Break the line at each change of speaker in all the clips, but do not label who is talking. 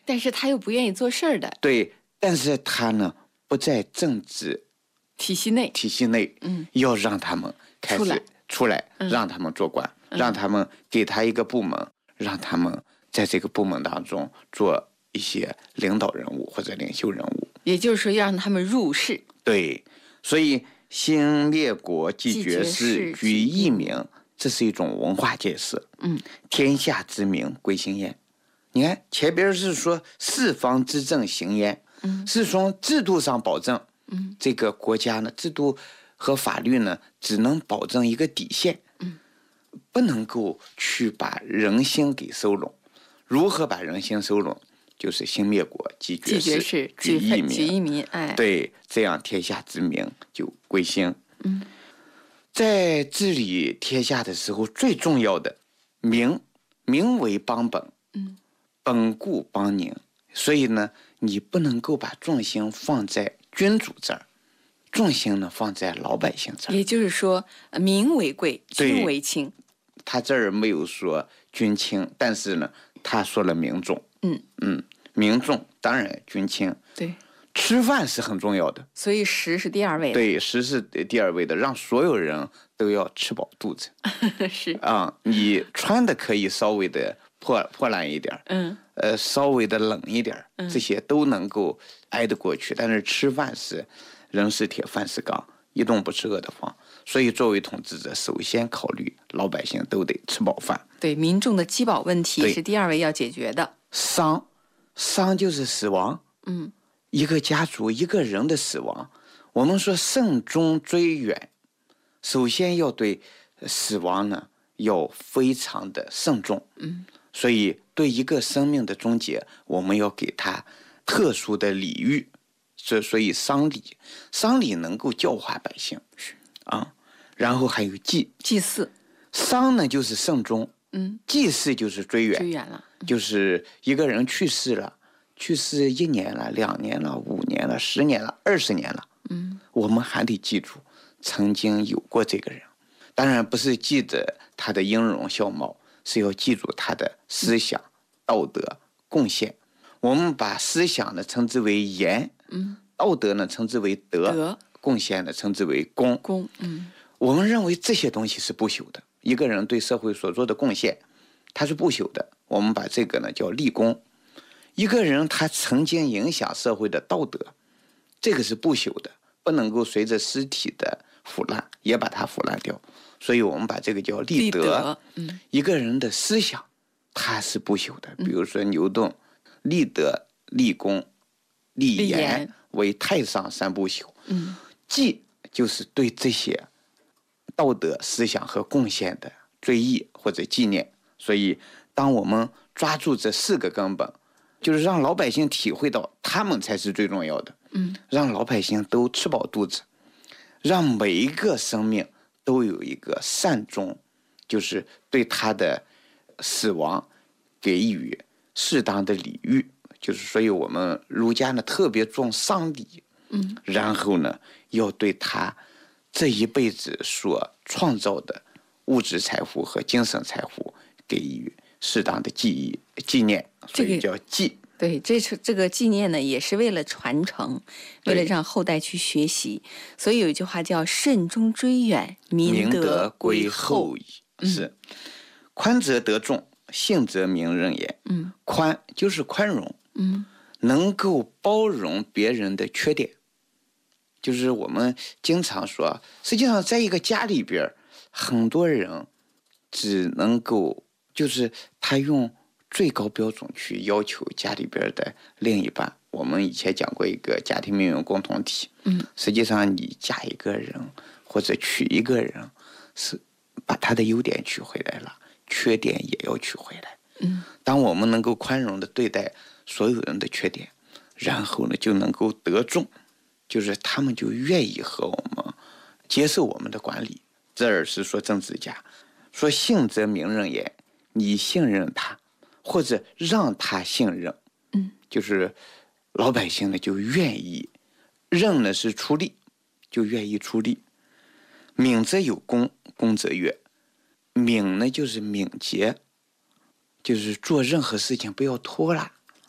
但是他又不愿意做事儿的。
对，但是他呢不在政治
体系内，
要让他们开始出来，让他们做官，让他们给他一个部门，让他们在这个部门当中做一些领导人物或者领袖人物。
也就是说，要让他们入仕。
对，所以兴灭国，继绝世，举义民，这是一种文化建设。天下之民归心焉。你看前边是说四方之政行焉，是从制度上保证。这个国家呢，制度和法律呢，只能保证一个底线，不能够去把人心给收拢。如何把人心收拢？就是兴灭国，继绝世，举义民。对，这样天下之民就归心。在治理天下的时候，最重要的民为邦本，本固邦宁。所以呢，你不能够把重心放在君主这儿，重心呢放在老百姓这儿。
也就是说，民为贵，君为轻。
他这儿没有说君轻，但是呢，他说了民重。民重当然君轻。
对，
吃饭是很重要的，
所以食是第二位的。
对，食是第二位的，让所有人都要吃饱肚子。
是
你穿的可以稍微的破烂一点，稍微的冷一点，这些都能够挨得过去。但是吃饭是人是铁，饭是钢，一顿不吃饿得慌。所以作为统治者，首先考虑老百姓都得吃饱饭。
对，民众的饥饱问题是第二位要解决的。
丧就是死亡。一个家族一个人的死亡，我们说慎终追远，首先要对死亡呢要非常的慎重。所以对一个生命的终结，我们要给他特殊的礼遇。所以丧礼能够教化百姓。然后还有祭祀。丧呢就是慎终，祭祀就是追远
了。
就是一个人去世了，去世1年了、2年了、5年了、10年了、20年了，我们还得记住曾经有过这个人。当然不是记着他的音容笑貌，是要记住他的思想、道德、贡献。我们把思想呢称之为言，道德呢称之为德，贡献呢称之为功。我们认为这些东西是不朽的，一个人对社会所做的贡献，它是不朽的。我们把这个呢叫立功。一个人他曾经影响社会的道德，这个是不朽的，不能够随着尸体的腐烂也把它腐烂掉。所以我们把这个叫立德。一个人的思想它是不朽的，比如说牛顿，立德、立功、立言为太上3不朽。祭就是对这些道德思想和贡献的追忆或者纪念。所以当我们抓住这4个根本，就是让老百姓体会到他们才是最重要的，让老百姓都吃饱肚子，让每一个生命都有一个善终，就是对他的死亡给予适当的礼遇。就是所以我们儒家呢特别重丧礼，然后呢要对他这一辈子所创造的物质财富和精神财富给予适当的纪念，所以叫祭。
对，这个纪念呢，也是为了传承，为了让后代去学习。所以有一句话叫“慎终追远，民德归后矣”。
是，宽则得众，信则民任也。宽就是宽容，能够包容别人的缺点。就是我们经常说，实际上在一个家里边，很多人只能够就是他用最高标准去要求家里边的另一半。我们以前讲过一个家庭命运共同体，实际上你嫁一个人或者娶一个人，是把他的优点取回来了，缺点也要取回来。当我们能够宽容的对待所有人的缺点，然后呢就能够得众，就是他们就愿意和我们接受我们的管理。这儿是说政治家，说信则民任也，你信任他或者让他信任，就是老百姓呢就愿意，任呢是出力，就愿意出力。敏则有功，功则悦。敏呢就是敏捷，就是做任何事情不要拖拉，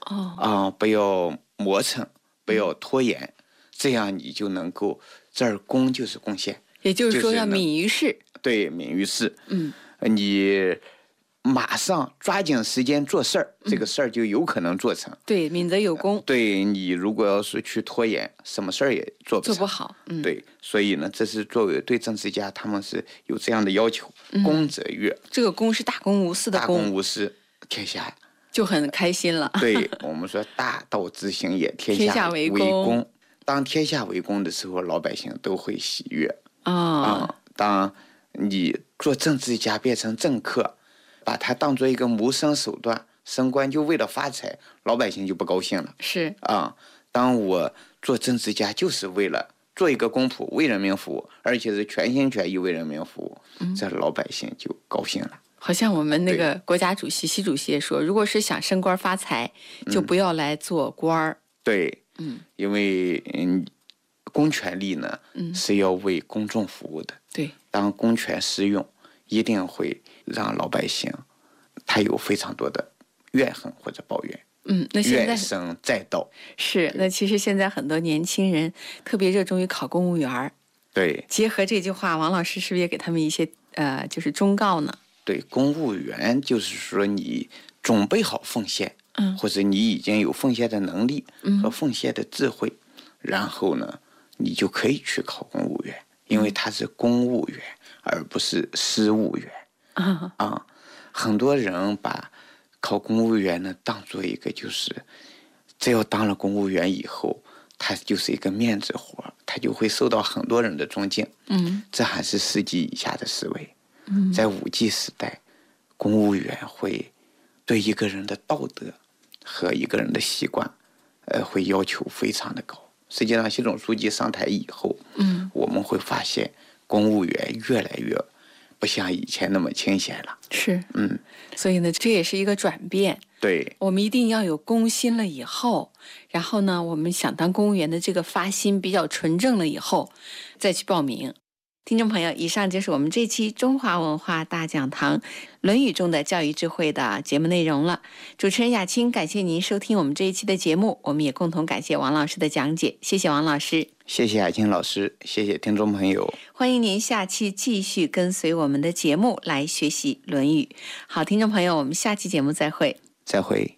不要磨蹭，不要拖延，这样你就能够这儿功就是贡献，
也就是说要敏于事。
对，敏于事。你马上抓紧时间做事儿，这个事儿就有可能做成。
对，敏则有功。
对，你如果要是去拖延，什么事儿也做不
好。
对，所以呢，这是作为对政治家他们是有这样的要求。公者悦，
这个公是大公无私的公。
大公无私，天下
就很开心了。
对，我们说大道之行也，天下为公。当天下为公的时候，老百姓都会喜悦。当你做政治家变成政客，把它当做一个谋生手段，升官就为了发财，老百姓就不高兴了。
是
当我做政治家就是为了做一个公仆，为人民服务，而且是全心全意为人民服务，这老百姓就高兴了。
好像我们那个国家主席习主席也说，如果是想升官发财，就不要来做官儿。
对，因为公权力呢，是要为公众服务的。
对，
当公权私用，一定会让老百姓他有非常多的怨恨或者抱怨。
那现在
怨声载道。
是，那其实现在很多年轻人特别热衷于考公务员。
对，
结合这句话，王老师是不是也给他们一些就是忠告呢？
对，公务员就是说你准备好奉献，或者你已经有奉献的能力和奉献的智慧，然后呢，你就可以去考公务员，因为他是公务员，而不是私务员。很多人把考公务员呢当做一个就是只要当了公务员以后，他就是一个面子活，他就会受到很多人的尊敬。这还是世纪以下的思维。在5G 时代，公务员会对一个人的道德和一个人的习惯会要求非常的高。实际上习总书记上台以后，我们会发现公务员越来越不像以前那么清闲了。
是，所以呢，这也是一个转变。
对，
我们一定要有公心了以后，然后呢，我们想当公务员的这个发心比较纯正了以后，再去报名。听众朋友，以上就是我们这期中华文化大讲堂《论语》中的教育智慧的节目内容了。主持人雅青，感谢您收听我们这一期的节目，我们也共同感谢王老师的讲解，谢谢王老师。
谢谢雅青老师，谢谢听众朋友。
欢迎您下期继续跟随我们的节目来学习《论语》。好，听众朋友，我们下期节目再会。
再会。